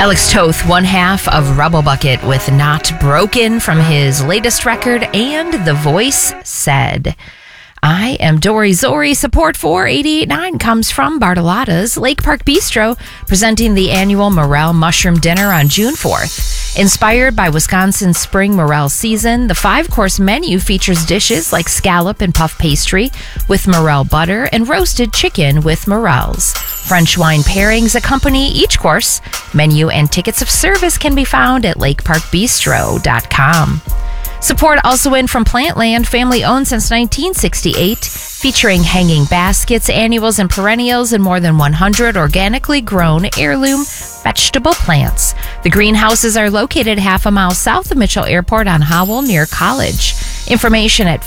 Alex Toth, one half of Rebel Bucket with Not Broken from his latest record, and The Voice Said. I am Dory Zori. Support for 88.9 comes from Bartolotta's Lake Park Bistro, presenting the annual Morel Mushroom Dinner on June 4th. Inspired by Wisconsin's spring morel season, the 5-course menu features dishes like scallop and puff pastry with morel butter and roasted chicken with morels. French wine pairings accompany each course. Menu and tickets of service can be found at lakeparkbistro.com. Support also in from Plantland, family owned since 1968, featuring hanging baskets, annuals, and perennials, and more than 100 organically grown heirloom vegetable plants. The greenhouses are located half a mile south of Mitchell Airport on Howell near College. Information at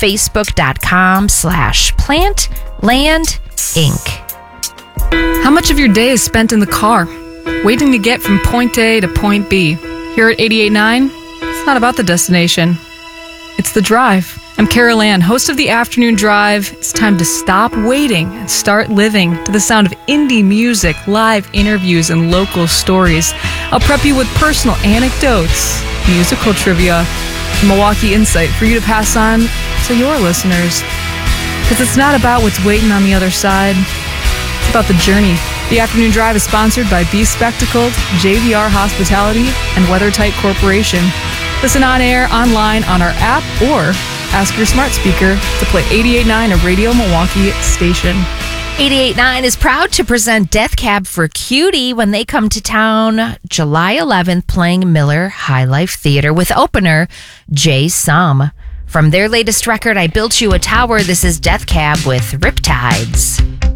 facebook.com/plantlandinc. How much of your day is spent in the car, waiting to get from point A to point B? Here at 88.9, it's not about the destination. It's the drive. I'm Carol Ann, host of the Afternoon Drive. It's time to stop waiting and start living to the sound of indie music, live interviews, and local stories. I'll prep you with personal anecdotes, musical trivia, Milwaukee insight for you to pass on to your listeners. Because it's not about what's waiting on the other side. It's about the journey. The Afternoon Drive is sponsored by Be Spectacled, JVR Hospitality, and WeatherTight Corporation. Listen on air, online, on our app, or ask your smart speaker to play 88.9, a Radio Milwaukee station. 88.9 is proud to present Death Cab for Cutie when they come to town July 11th, playing Miller High Life Theater with opener Jay Sum. From their latest record, I Built You a Tower, this is Death Cab with Riptides.